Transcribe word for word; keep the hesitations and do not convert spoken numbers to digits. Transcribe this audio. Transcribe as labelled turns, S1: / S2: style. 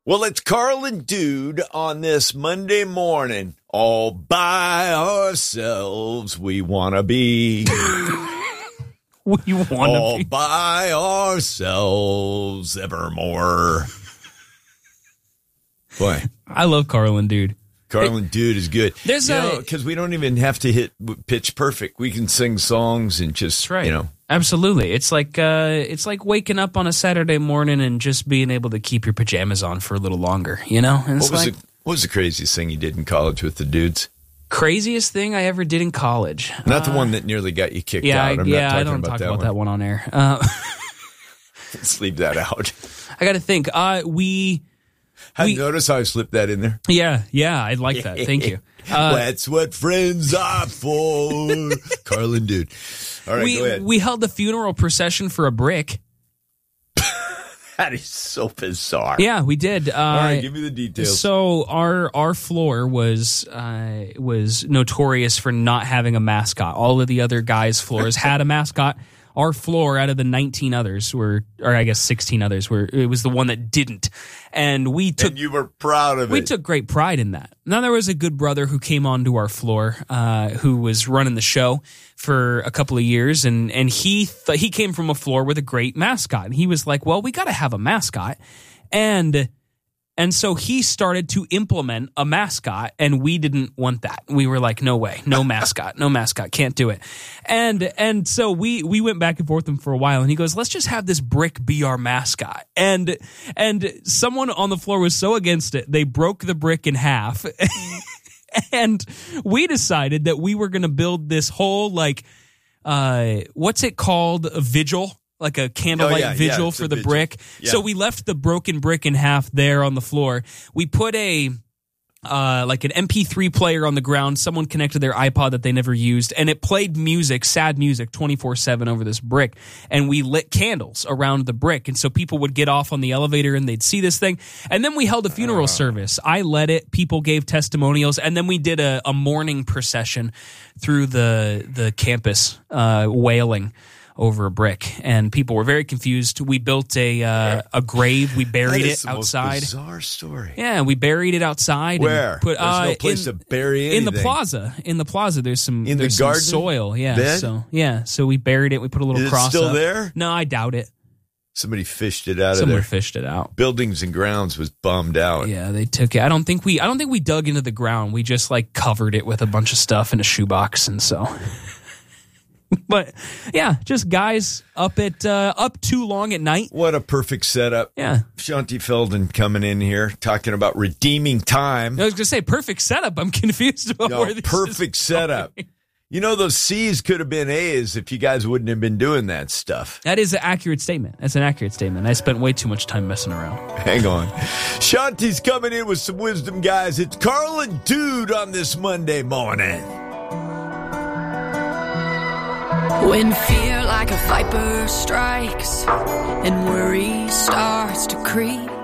S1: Well, it's Carl and Dude on this Monday morning. All by ourselves, we want to be.
S2: We want to
S1: All
S2: be.
S1: by ourselves evermore. Boy.
S2: I love Carl and Dude.
S1: Carl and Dude is good.
S2: There's
S1: you
S2: a-
S1: know, because we don't even have to hit pitch perfect. We can sing songs and just,
S2: That's right.
S1: you know.
S2: Absolutely. It's like uh, it's like waking up on a Saturday morning and just being able to keep your pajamas on for a little longer, you know? And it's
S1: What was,
S2: like
S1: the, what was the craziest thing you did in college with the dudes?
S2: craziest thing I ever did in college.
S1: Not the
S2: Uh,
S1: one that nearly got you kicked
S2: Yeah,
S1: out. I'm
S2: I, yeah,
S1: not talking
S2: I don't
S1: about
S2: talk
S1: that
S2: about
S1: one.
S2: that one on air. Uh,
S1: Let's leave that out.
S2: I got to think. Uh, we,
S1: I
S2: we,
S1: notice how I slipped that in there.
S2: yeah, yeah, I like that. Thank you. Uh,
S1: That's what friends are for. Carl and Dude. All right, go
S2: we
S1: ahead.
S2: we held the funeral procession for a brick.
S1: That is so bizarre.
S2: Yeah, we did. Uh,
S1: All right, give me the details.
S2: So our our floor was uh, was notorious for not having a mascot. All of the other guys' floors had a mascot. Our floor, out of the nineteen others, were, or I guess sixteen others, were it was the one that didn't, and we took
S1: and you were proud of
S2: we
S1: it.
S2: took great pride in that. Now there was a good brother who came onto our floor, uh, who was running the show for a couple of years, and and he th- he came from a floor with a great mascot, and he was like, "Well, we got to have a mascot," and and so he started to implement a mascot, and we didn't want that. We were like, "No way, no mascot, no mascot, can't do it," and and so we we went back and forth with him for a while, and he goes, "Let's just have this brick be our mascot," and and someone on the floor was so against it, they broke the brick in half. And we decided that we were going to build this whole, like, uh, what's it called? A vigil, like a candlelight
S1: Oh, yeah,
S2: vigil
S1: yeah, it's
S2: for
S1: a
S2: the
S1: vigil.
S2: brick.
S1: Yeah.
S2: So we left the broken brick in half there on the floor. We put a, uh, like an M P three player on the ground. Someone connected their iPod that they never used, and it played music, sad music, twenty-four seven over this brick. And we lit candles around the brick. And so people would get off on the elevator and they'd see this thing. And then we held a funeral
S1: Uh.
S2: service. I led it. People gave testimonials. And then we did a, a mourning procession through the, the campus, uh, wailing over a brick, and people were very confused. We built a uh, a grave. We buried
S1: That
S2: it
S1: is the most
S2: outside.
S1: bizarre story.
S2: Yeah, we buried it outside.
S1: Where?
S2: And put,
S1: There's
S2: uh,
S1: no place
S2: in,
S1: to bury anything.
S2: in the plaza. In the plaza, there's some
S1: In the
S2: there's some
S1: garden
S2: soil. Yeah,
S1: bed?
S2: so yeah, so we buried it. We put a little
S1: Is it
S2: cross.
S1: still
S2: up.
S1: there?
S2: No, I doubt it.
S1: Somebody fished it out
S2: Someone
S1: of there.
S2: fished it out.
S1: Buildings and Grounds was bummed out.
S2: Yeah, they took it. I don't think we. I don't think we dug into the ground. We just like covered it with a bunch of stuff in a shoebox, and so. But yeah, just guys up at uh, up too long at night.
S1: What a perfect setup.
S2: Yeah,
S1: Shanti Felden coming in here talking about redeeming time.
S2: I was gonna say perfect setup. I'm confused about
S1: No,
S2: where this
S1: perfect
S2: is
S1: setup.
S2: going.
S1: You know, those C's could have been A's if you guys wouldn't have been doing that stuff.
S2: That is an accurate statement. That's an accurate statement. I spent way too much time messing around.
S1: Hang on. Shanti's coming in with some wisdom, guys. It's Carl and Dude on this Monday morning.
S3: When fear like a viper strikes and worry starts to creep,